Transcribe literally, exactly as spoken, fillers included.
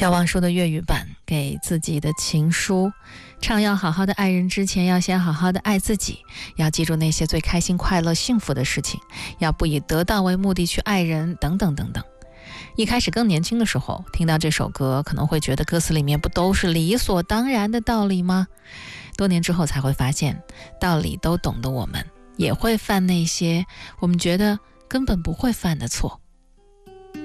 小王说的粤语版给自己的情书，唱要好好的爱人之前，要先好好的爱自己，要记住那些最开心快乐幸福的事情，要不以得到为目的去爱人，等等等等。一开始更年轻的时候听到这首歌，可能会觉得歌词里面不都是理所当然的道理吗？多年之后才会发现，道理都懂的我们也会犯那些我们觉得根本不会犯的错。